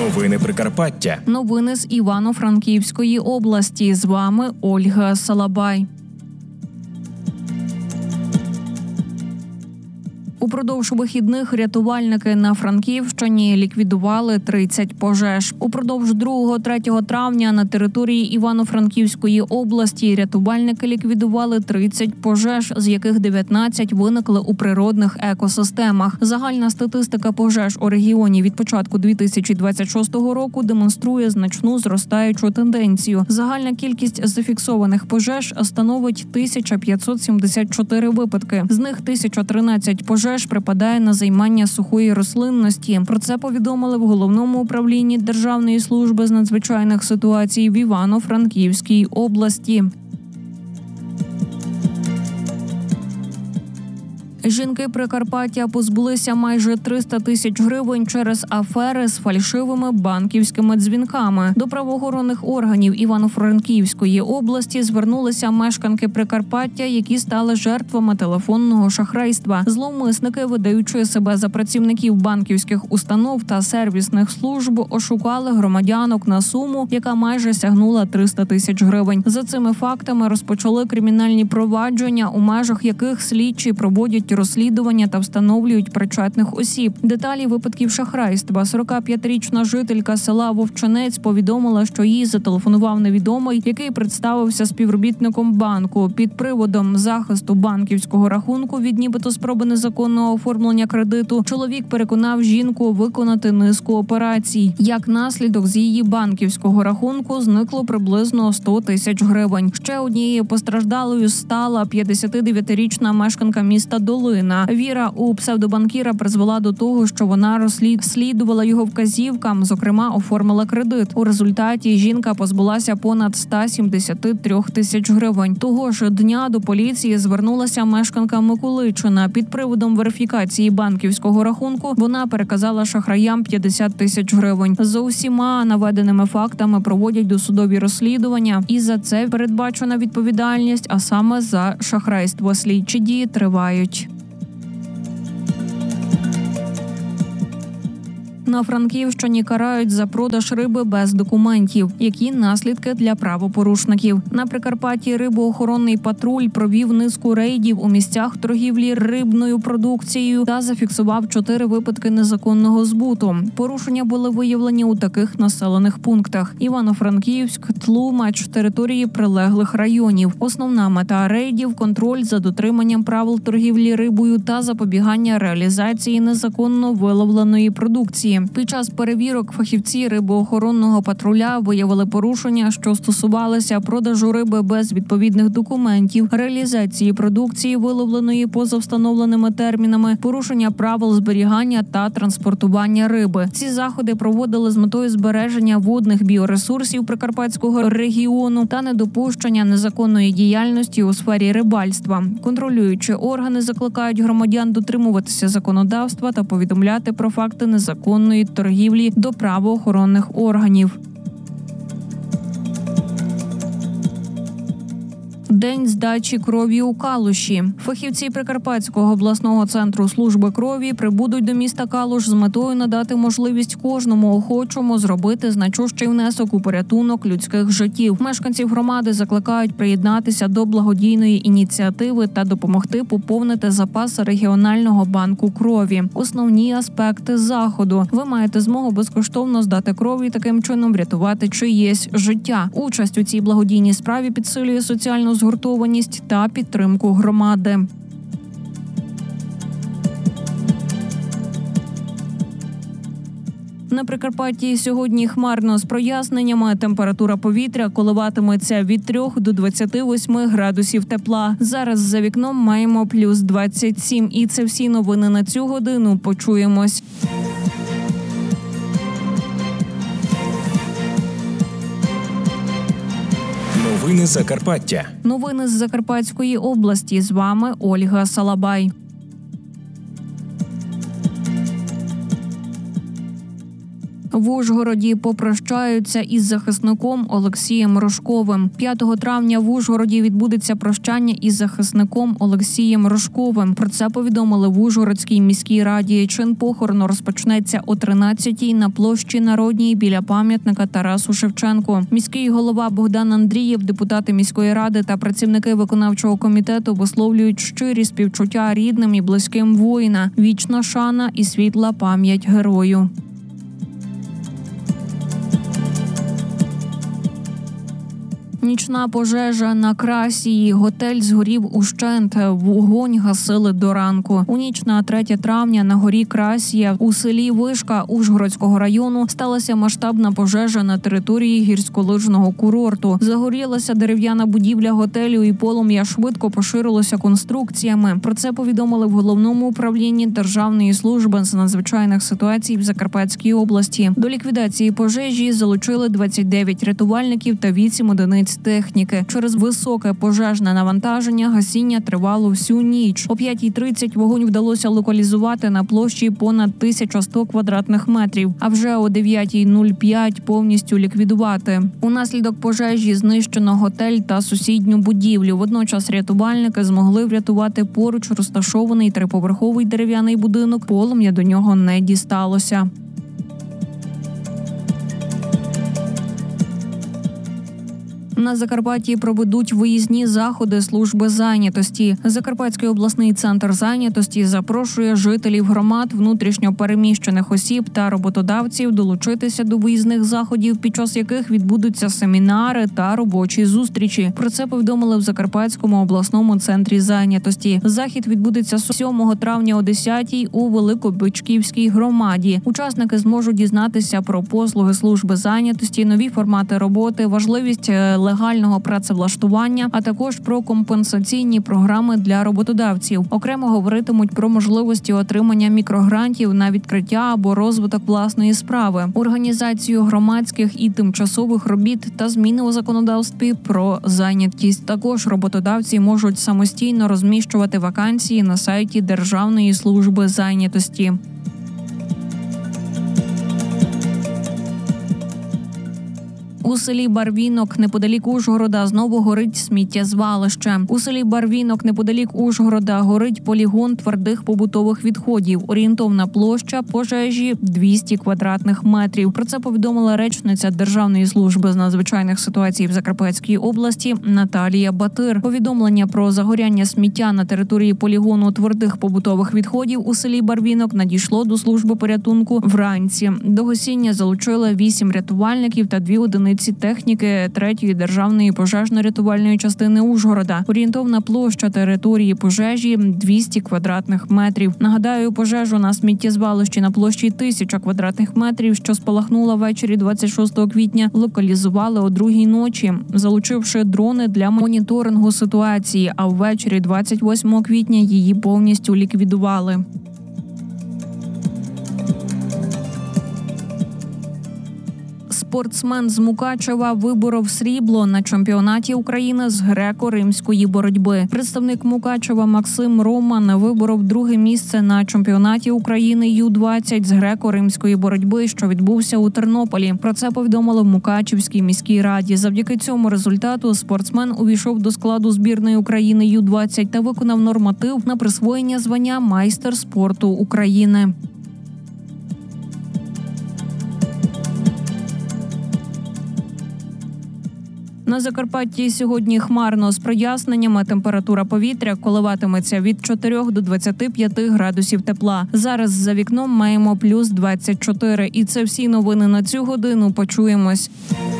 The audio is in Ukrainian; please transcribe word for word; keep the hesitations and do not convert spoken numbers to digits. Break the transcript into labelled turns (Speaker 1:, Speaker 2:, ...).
Speaker 1: Новини Прикарпаття.
Speaker 2: Новини з Івано-Франківської області. З вами Ольга Салабай. Упродовж вихідних рятувальники на Франківщині ліквідували тридцять пожеж. Упродовж другого-третього травня на території Івано-Франківської області рятувальники ліквідували тридцять пожеж, з яких дев'ятнадцять виникли у природних екосистемах. Загальна статистика пожеж у регіоні від початку дві тисячі двадцять шостого року демонструє значну зростаючу тенденцію. Загальна кількість зафіксованих пожеж становить тисяча п'ятсот сімдесят чотири випадки. З них тисяча тринадцять пожеж припадає на займання сухої рослинності. Про це повідомили в Головному управлінні Державної служби з надзвичайних ситуацій в Івано-Франківській області. Жінки Прикарпаття позбулися майже триста тисяч гривень через афери з фальшивими банківськими дзвінками. До правоохоронних органів Івано-Франківської області звернулися мешканки Прикарпаття, які стали жертвами телефонного шахрайства. Зловмисники, видаючи себе за працівників банківських установ та сервісних служб, ошукали громадянок на суму, яка майже сягнула триста тисяч гривень. За цими фактами розпочали кримінальні провадження, у межах яких слідчі проводять розслідування та встановлюють причетних осіб. Деталі випадків шахрайства. сорокап'ятирічна жителька села Вовчинець повідомила, що їй зателефонував невідомий, який представився співробітником банку. Під приводом захисту банківського рахунку від нібито спроби незаконного оформлення кредиту чоловік переконав жінку виконати низку операцій. Як наслідок, з її банківського рахунку зникло приблизно сто тисяч гривень. Ще однією постраждалою стала п'ятдесятидев'ятирічна мешканка міста Долина. Віра у псевдобанкіра призвела до того, що вона розслідувала його вказівкам, зокрема, оформила кредит. У результаті жінка позбулася понад ста сімдесяти трьох тисяч гривень. Того ж дня до поліції звернулася мешканка Миколичина. Під приводом верифікації банківського рахунку вона переказала шахраям п'ятдесят тисяч гривень. За усіма наведеними фактами проводять досудові розслідування. І за це передбачена відповідальність, а саме за шахрайство. Слідчі дії тривають. На Франківщині карають за продаж риби без документів. Які наслідки для правопорушників? На Прикарпатті рибоохоронний патруль провів низку рейдів у місцях торгівлі рибною продукцією та зафіксував чотири випадки незаконного збуту. Порушення були виявлені у таких населених пунктах: Івано-Франківськ, Тлумач, території прилеглих районів. Основна мета рейдів – контроль за дотриманням правил торгівлі рибою та запобігання реалізації незаконно виловленої продукції. Під час перевірок фахівці рибоохоронного патруля виявили порушення, що стосувалися продажу риби без відповідних документів, реалізації продукції, виловленої поза встановленими термінами, порушення правил зберігання та транспортування риби. Ці заходи проводили з метою збереження водних біоресурсів Прикарпатського регіону та недопущення незаконної діяльності у сфері рибальства. Контролюючі органи закликають громадян дотримуватися законодавства та повідомляти про факти незаконної торгівлі до правоохоронних органів. День здачі крові у Калуші. Фахівці Прикарпатського обласного центру служби крові прибудуть до міста Калуш з метою надати можливість кожному охочому зробити значущий внесок у порятунок людських життів. Мешканців громади закликають приєднатися до благодійної ініціативи та допомогти поповнити запаси регіонального банку крові. Основні аспекти заходу. Ви маєте змогу безкоштовно здати кров і таким чином врятувати чиєсь життя. Участь у цій благодійній справі підсилює соціальну згуртованість та підтримку громади. На Прикарпатті сьогодні хмарно з проясненнями. Температура повітря коливатиметься від трьох до двадцяти восьми градусів тепла. Зараз за вікном маємо плюс двадцять сім. І це всі новини на цю годину. Почуємось.
Speaker 1: Новини Закарпаття.
Speaker 2: Новини з Закарпатської області. З вами Ольга Салабай. В Ужгороді попрощаються із захисником Олексієм Рожковим. п'ятого травня в Ужгороді відбудеться прощання із захисником Олексієм Рожковим. Про це повідомили в Ужгородській міській раді. Чин похорону розпочнеться о тринадцятій на площі Народній біля пам'ятника Тарасу Шевченку. Міський голова Богдан Андрієв, депутати міської ради та працівники виконавчого комітету висловлюють щирі співчуття рідним і близьким воїна. Вічна шана і світла пам'ять герою. Нічна пожежа на Красії. Готель згорів ущент. Вогонь гасили до ранку. У ніч на третє травня на горі Красія у селі Вишка Ужгородського району сталася масштабна пожежа на території гірськолижного курорту. Загорілася дерев'яна будівля готелю і полум'я швидко поширилося конструкціями. Про це повідомили в Головному управлінні Державної служби з надзвичайних ситуацій в Закарпатській області. До ліквідації пожежі залучили двадцять дев'ять рятувальників та вісім одиниць техніки. Через високе пожежне навантаження гасіння тривало всю ніч. О п'ятій тридцять вогонь вдалося локалізувати на площі понад тисяча сто квадратних метрів, а вже о дев'ятій нуль п'ять повністю ліквідувати. Унаслідок пожежі знищено готель та сусідню будівлю. Водночас рятувальники змогли врятувати поруч розташований триповерховий дерев'яний будинок. Полум'я до нього не дісталося. На Закарпатті проведуть виїзні заходи служби зайнятості. Закарпатський обласний центр зайнятості запрошує жителів громад, внутрішньо переміщених осіб та роботодавців долучитися до виїзних заходів, під час яких відбудуться семінари та робочі зустрічі. Про це повідомили в Закарпатському обласному центрі зайнятості. Захід відбудеться сьомого травня о десятій у Великобичківській громаді. Учасники зможуть дізнатися про послуги служби зайнятості, нові формати роботи, важливість легального працевлаштування, а також про компенсаційні програми для роботодавців. Окремо говоритимуть про можливості отримання мікрогрантів на відкриття або розвиток власної справи, організацію громадських і тимчасових робіт та зміни у законодавстві про зайнятість. Також роботодавці можуть самостійно розміщувати вакансії на сайті Державної служби зайнятості. У селі Барвінок неподалік Ужгорода знову горить сміттєзвалище. У селі Барвінок неподалік Ужгорода горить полігон твердих побутових відходів. Орієнтовна площа пожежі – двісті квадратних метрів. Про це повідомила речниця Державної служби з надзвичайних ситуацій в Закарпатській області Наталія Батир. Повідомлення про загоряння сміття на території полігону твердих побутових відходів у селі Барвінок надійшло до служби порятунку вранці. До гасіння залучили вісім рятувальників та дві одиниці техніки третьої державної пожежно-рятувальної частини Ужгорода. Орієнтовна площа території пожежі – двісті квадратних метрів. Нагадаю, пожежу на сміттєзвалищі на площі тисяча квадратних метрів, що спалахнула ввечері двадцять шостого квітня, локалізували о другій ночі, залучивши дрони для моніторингу ситуації, а ввечері двадцять восьмого квітня її повністю ліквідували. Спортсмен з Мукачева виборов срібло на чемпіонаті України з греко-римської боротьби. Представник Мукачева Максим Роман виборов друге місце на чемпіонаті України ю двадцять з греко-римської боротьби, що відбувся у Тернополі. Про це повідомили в Мукачевській міській раді. Завдяки цьому результату спортсмен увійшов до складу збірної України ю двадцять та виконав норматив на присвоєння звання майстер спорту України. На Закарпатті сьогодні хмарно з проясненнями. Температура повітря коливатиметься від чотирьох до двадцяти п'яти градусів тепла. Зараз за вікном маємо плюс двадцять чотири. І це всі новини на цю годину. Почуємось.